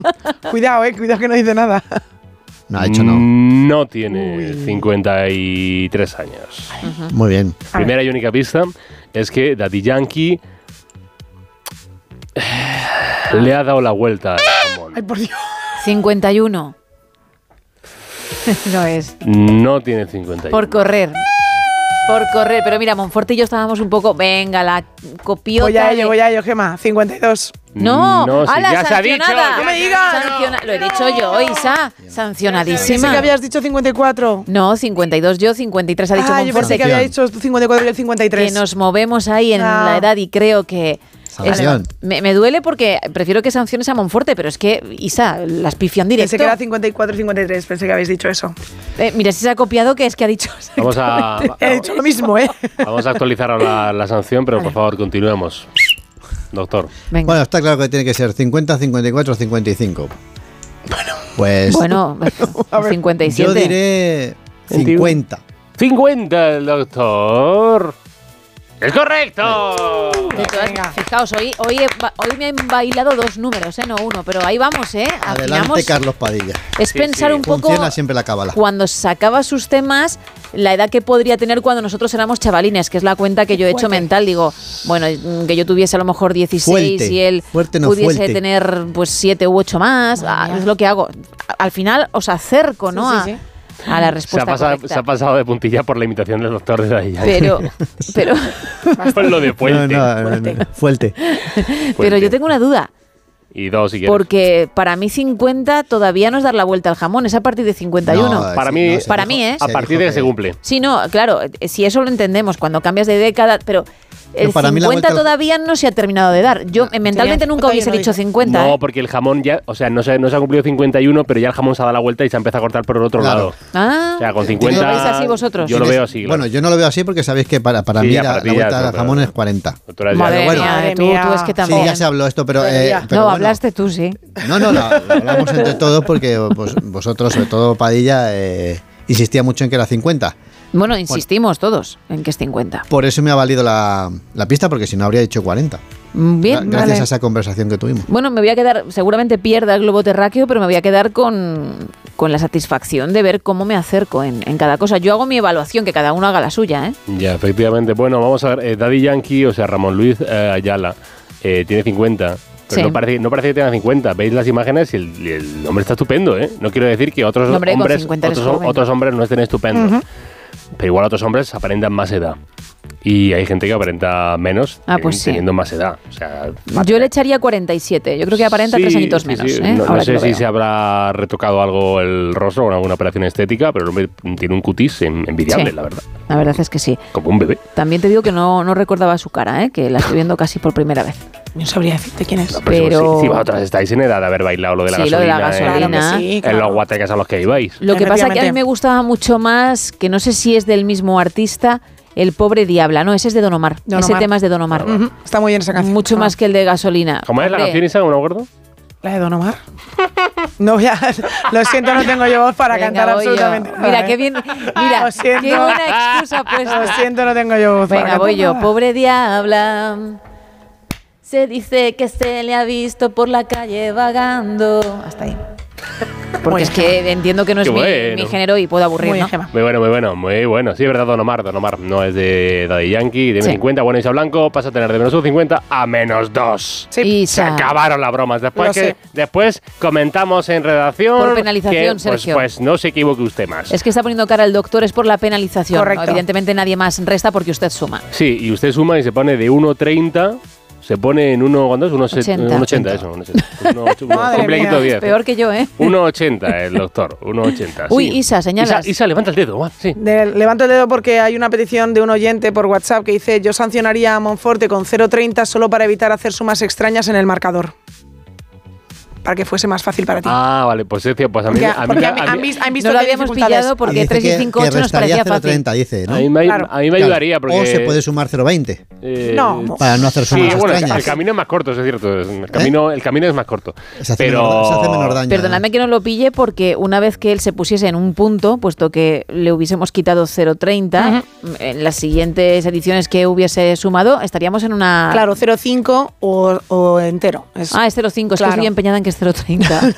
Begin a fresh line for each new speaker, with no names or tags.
Cuidado que no dice nada.
No ha dicho no.
No tiene 53 años.
Muy bien.
Primera y única pista es que Daddy Yankee le ha dado la vuelta al jamón.
Ay, por Dios.
51. No es.
No tiene 51.
Por correr. Pero mira, Monforte y yo estábamos un poco... Venga, la copiota...
Voy a ello, Gemma. 52.
No,
si
¡hala,
ya se ha dicho!
sancionada!
¡No me digas!
Lo he dicho yo, Isa. Sancionadísima.
Sí que habías dicho 54.
No, 52 yo, 53 ha dicho
Yo
Monforte.
pensé que había dicho 54 y el 53.
Que nos movemos ahí en la edad y creo que...
Sanción.
Me duele porque prefiero que sanciones a Monforte, pero es que, Isa, las pifian directo.
Pensé que era 54 y 53, pensé que habéis dicho eso.
Mira, si se ha copiado, que es que ha dicho...
He dicho lo mismo, ¿eh?
Vamos a actualizar ahora la sanción, pero por favor, continuemos. Doctor.
Venga.
Bueno, está claro que tiene que ser 50, 54 o 55. Pues
Bueno, 57.
yo diré 50.
50 el doctor. ¡Es correcto!
De todas, fijaos, hoy me han bailado 2 números, no uno, pero ahí vamos,
Adelante,
afinamos.
Carlos Padilla.
Es pensar un poco
Funciona siempre la cábala.
cuando sacaba sus temas, la edad que podría tener cuando nosotros éramos chavalines, que es la cuenta que yo he hecho mental. Digo, bueno, que yo tuviese a lo mejor 16
Fuerte,
y él
fuerte no
pudiese
fuerte.
tener pues 7 u 8 más. Es lo que hago. Al final os acerco, ¿no?
Sí.
A la respuesta correcta.
Se ha pasado de puntilla por la imitación del doctor de Daddy Yankee.
Pero
Por lo de Puente.
No, fuerte.
pero yo tengo una duda.
Y 2 si quieres.
Porque para mí 50 todavía no es dar la vuelta al jamón, es a partir de 51.
No,
Para mí-
se
para
dijo-
mí, ¿eh?
A partir de que se cumple.
Sí, no, claro, si eso lo entendemos, cuando cambias de década, pero el
No, para mí la
50
vuelta al-
todavía no se ha terminado de dar. Yo mentalmente nunca
todavía
hubiese
no
dicho
dice.
50.
No,
¿eh?
porque el jamón ya, o sea, no se ha cumplido 51, pero ya el jamón se ha dado la vuelta y se empieza a cortar por el otro
Claro.
lado.
Ah,
O sea, con
¿lo
50...
veis así vosotros?
Yo lo veo así, claro.
Bueno, yo no lo veo así porque sabéis que para
Sí,
mí
ya,
la
para ti ya,
vuelta al
pero-
jamón es 40.
Doctora, ya-
Madre
bueno,
mía,
madre
tú
mía.
es que
Sí,
también.
ya se habló esto, pero
Ya.
pero
No,
bueno.
hablaste tú, sí.
No, lo hablamos entre todos porque pues, vosotros, sobre todo Padilla, insistía mucho en que era 50.
Bueno, insistimos todos en que es 50.
Por eso me ha valido la pista, porque si no habría dicho 40.
Bien,
Gracias
vale.
a esa conversación que tuvimos.
Bueno, me voy a quedar, seguramente pierda el globo terráqueo, pero me voy a quedar con la satisfacción de ver cómo me acerco en cada cosa. Yo hago mi evaluación, que cada uno haga la suya, ¿eh?
Ya, efectivamente. Bueno, vamos a ver. Daddy Yankee, o sea, Ramón Luis Ayala, tiene 50. Pero
Sí.
no parece que tenga 50. Veis las imágenes y el hombre está estupendo, ¿eh? No quiero decir que otros
No, hombre, con
hombres
50 eres joven.
otros hombres no estén estupendos. Pero igual otros hombres aparentan más edad. Y hay gente que aparenta menos
Pues sí.
teniendo más edad. O sea,
Yo le echaría 47. Yo creo que aparenta 3 añitos menos. ¿eh?
No
Ahora que
sé
lo
si
veo.
se habrá retocado algo el rostro con alguna operación estética, pero el hombre tiene un cutis envidiable,
Sí.
la verdad.
La verdad es que sí.
Como un bebé.
También te digo que no recordaba su cara, ¿eh? Que la estoy viendo casi por primera vez.
No sabría decirte quién es.
Pero-
si vosotros estáis en edad de haber bailado lo de la
Sí, lo
gasolina,
de la gasolina.
Claro que sí,
en
claro.
los guateques a los que ibais.
Lo que pasa es que a mí
Efectivamente.
me gustaba mucho más, que no sé si es del mismo artista, El pobre Diabla. No, ese es de Don Omar.
Don
Ese
Omar.
tema es de Don Omar.
Ujú, está muy bien esa canción.
Mucho más que el de Gasolina.
¿Cómo es la
Hombre,
canción esa? ¿No me acuerdo?
¿La de Don Omar? No voy a... Lo siento, no tengo yo voz para
venga,
cantar
voy yo.
absolutamente nada.
Mira, qué bien. Mira,
Lo siento.
qué buena excusa puesta.
Lo siento, no tengo yo voz para
Venga,
cantar
voy yo.
nada.
Pobre Diabla. Se dice que se le ha visto por la calle vagando. Hasta ahí. Porque
Muy
es que entiendo que no es
Qué
mi,
bueno.
mi género y puedo aburrir,
Muy bien,
¿no?
Gemma.
Muy bueno, muy bueno, muy bueno. Sí, es verdad, Don Omar no es de Daddy Yankee, tiene
Sí.
50. Bueno, Isa Blanco pasa a tener de menos 50 a menos 2.
Sí.
Y
Se acabaron las bromas. Después comentamos en redacción.
Por penalización,
que,
Sergio.
Pues no se equivoque usted más.
Es que está poniendo cara el doctor, es por la penalización.
Correcto.
¿no? Evidentemente nadie más resta porque usted suma.
Sí, y usted suma y se pone de 1,30. Se pone en 1, ¿cuánto es?
80.
1,80, eso. 1,80.
Madre
Complequito
mía.
10.
Peor que yo, ¿eh?
1,80 el doctor, 1,80.
Uy,
sí.
Isa, señalas.
Isa, levanta el dedo, va, sí.
Levanto el dedo porque hay una petición de un oyente por WhatsApp que dice: yo sancionaría a Monforte con 0,30 solo para evitar hacer sumas extrañas en el marcador. Para que fuese más fácil para ti.
Ah, vale, pues es cierto, pues a mí...
Porque han visto
No lo
que hay
habíamos
dificultades.
pillado porque
Dice
3 y
que
5, 8 nos
restaría
parecía fácil.
0,30, dice, ¿no?
A mí me
Claro.
ayudaría porque...
O se puede sumar 0,20
No.
para no hacer
Sí,
sumas
bueno,
extrañas.
el camino es más corto, es cierto. El camino es más corto.
Se hace,
Pero...
se hace menor daño.
Perdonadme que no lo pille porque una vez que él se pusiese en un punto, puesto que le hubiésemos quitado 0,30, en las siguientes ediciones que hubiese sumado, estaríamos en una...
Claro, 0,5 o entero.
Ah, es 0,5, es que
Claro.
estoy empeñada en que es 0,30.